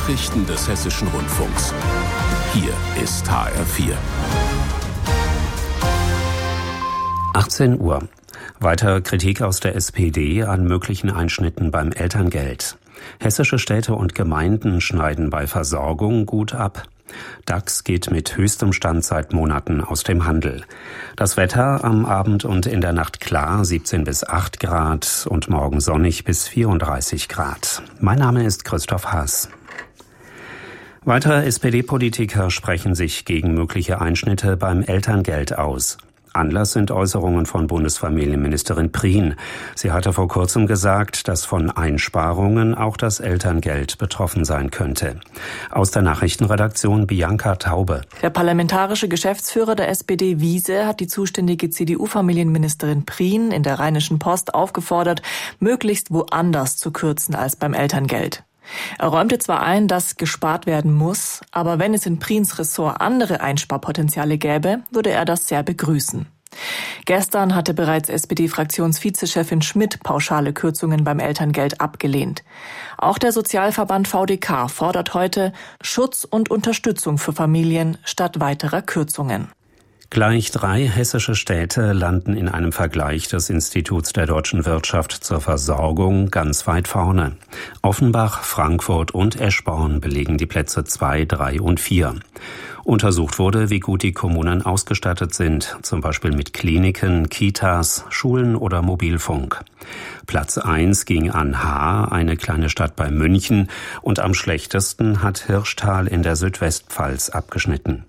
Nachrichten des Hessischen Rundfunks. Hier ist HR4. 18 Uhr. Weiter Kritik aus der SPD an möglichen Einschnitten beim Elterngeld. Hessische Städte und Gemeinden schneiden bei Versorgung gut ab. DAX geht mit höchstem Stand seit Monaten aus dem Handel. Das Wetter am Abend und in der Nacht klar, 17 bis 8 Grad und morgen sonnig bis 34 Grad. Mein Name ist Christoph Haas. Weitere SPD-Politiker sprechen sich gegen mögliche Einschnitte beim Elterngeld aus. Anlass sind Äußerungen von Bundesfamilienministerin Prien. Sie hatte vor kurzem gesagt, dass von Einsparungen auch das Elterngeld betroffen sein könnte. Aus der Nachrichtenredaktion Bianca Taube. Der parlamentarische Geschäftsführer der SPD Wiese hat die zuständige CDU-Familienministerin Prien in der Rheinischen Post aufgefordert, möglichst woanders zu kürzen als beim Elterngeld. Er räumte zwar ein, dass gespart werden muss, aber wenn es in Priens Ressort andere Einsparpotenziale gäbe, würde er das sehr begrüßen. Gestern hatte bereits SPD-Fraktionsvizechefin Schmidt pauschale Kürzungen beim Elterngeld abgelehnt. Auch der Sozialverband VDK fordert heute Schutz und Unterstützung für Familien statt weiterer Kürzungen. Gleich 3 hessische Städte landen in einem Vergleich des Instituts der deutschen Wirtschaft zur Versorgung ganz weit vorne. Offenbach, Frankfurt und Eschborn belegen die Plätze 2, 3 und 4. Untersucht wurde, wie gut die Kommunen ausgestattet sind, zum Beispiel mit Kliniken, Kitas, Schulen oder Mobilfunk. Platz 1 ging an Haar, eine kleine Stadt bei München, und am schlechtesten hat Hirschtal in der Südwestpfalz abgeschnitten.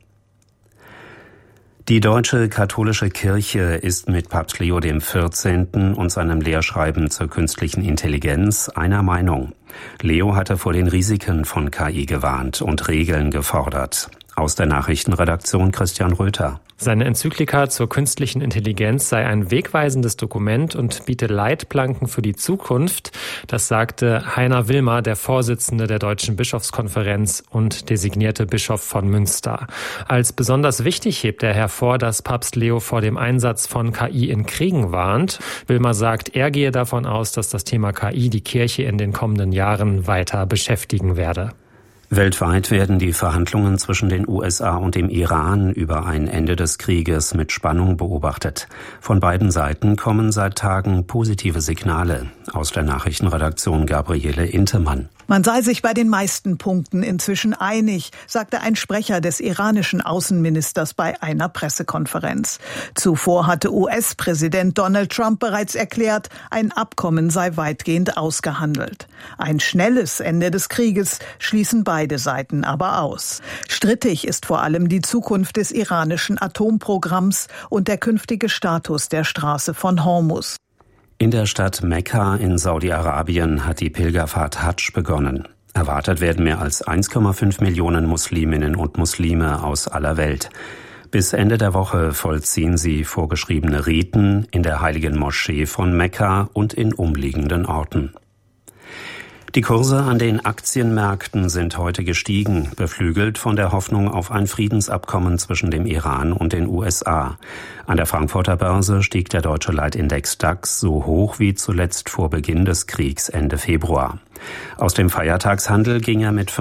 Die Deutsche Katholische Kirche ist mit Papst Leo XIV. Und seinem Lehrschreiben zur künstlichen Intelligenz einer Meinung. Leo hatte vor den Risiken von KI gewarnt und Regeln gefordert. Aus der Nachrichtenredaktion Christian Röther. Seine Enzyklika zur künstlichen Intelligenz sei ein wegweisendes Dokument und biete Leitplanken für die Zukunft. Das sagte Heiner Wilmer, der Vorsitzende der Deutschen Bischofskonferenz und designierte Bischof von Münster. Als besonders wichtig hebt er hervor, dass Papst Leo vor dem Einsatz von KI in Kriegen warnt. Wilmer sagt, er gehe davon aus, dass das Thema KI die Kirche in den kommenden Jahren weiter beschäftigen werde. Weltweit werden die Verhandlungen zwischen den USA und dem Iran über ein Ende des Krieges mit Spannung beobachtet. Von beiden Seiten kommen seit Tagen positive Signale. Aus der Nachrichtenredaktion Gabriele Intemann. Man sei sich bei den meisten Punkten inzwischen einig, sagte ein Sprecher des iranischen Außenministers bei einer Pressekonferenz. Zuvor hatte US-Präsident Donald Trump bereits erklärt, ein Abkommen sei weitgehend ausgehandelt. Ein schnelles Ende des Krieges schließen beide Seiten aber aus. Strittig ist vor allem die Zukunft des iranischen Atomprogramms und der künftige Status der Straße von Hormuz. In der Stadt Mekka in Saudi-Arabien hat die Pilgerfahrt Hadsch begonnen. Erwartet werden mehr als 1,5 Millionen Musliminnen und Muslime aus aller Welt. Bis Ende der Woche vollziehen sie vorgeschriebene Riten in der heiligen Moschee von Mekka und in umliegenden Orten. Die Kurse an den Aktienmärkten sind heute gestiegen, beflügelt von der Hoffnung auf ein Friedensabkommen zwischen dem Iran und den USA. An der Frankfurter Börse stieg der deutsche Leitindex DAX so hoch wie zuletzt vor Beginn des Kriegs Ende Februar. Aus dem Feiertagshandel ging er mit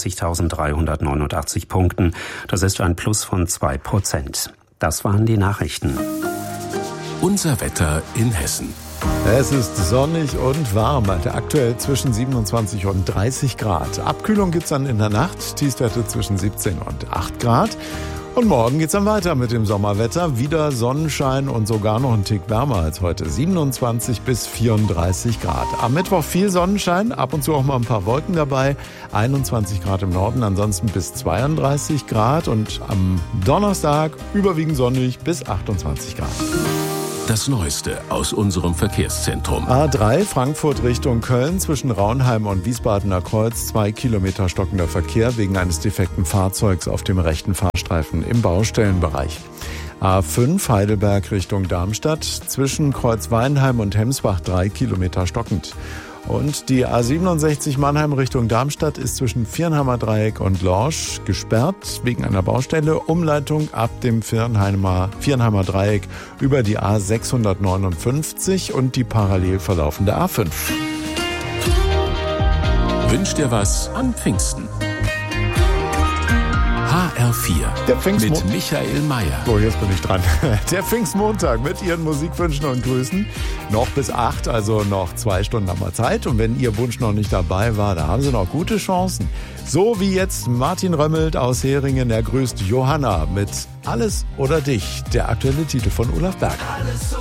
25.389 Punkten. Das ist ein Plus von 2%. Das waren die Nachrichten. Unser Wetter in Hessen. Es ist sonnig und warm, aktuell zwischen 27 und 30 Grad. Abkühlung gibt's dann in der Nacht, Tiefstwerte zwischen 17 und 8 Grad. Und morgen geht's dann weiter mit dem Sommerwetter. Wieder Sonnenschein und sogar noch ein Tick wärmer als heute. 27 bis 34 Grad. Am Mittwoch viel Sonnenschein, ab und zu auch mal ein paar Wolken dabei. 21 Grad im Norden, ansonsten bis 32 Grad. Und am Donnerstag überwiegend sonnig bis 28 Grad. Das Neueste aus unserem Verkehrszentrum. A3 Frankfurt Richtung Köln zwischen Raunheim und Wiesbadener Kreuz. 2 Kilometer stockender Verkehr wegen eines defekten Fahrzeugs auf dem rechten Fahrstreifen im Baustellenbereich. A5 Heidelberg Richtung Darmstadt zwischen Kreuzweinheim und Hemsbach 3 Kilometer stockend. Und die A67 Mannheim Richtung Darmstadt ist zwischen Viernheimer Dreieck und Lorsch gesperrt wegen einer Baustelle. Umleitung ab dem Viernheimer Dreieck über die A659 und die parallel verlaufende A5. Wünsch dir was an Pfingsten. HR4 Der mit Michael Mayer. So, jetzt bin ich dran. Der Pfingstmontag mit Ihren Musikwünschen und Grüßen. Noch bis 8, also noch 2 Stunden haben wir Zeit. Und wenn Ihr Wunsch noch nicht dabei war, da haben Sie noch gute Chancen. So wie jetzt Martin Römmelt aus Heringen. Er grüßt Johanna mit Alles oder Dich. Der aktuelle Titel von Olaf Berger. Alles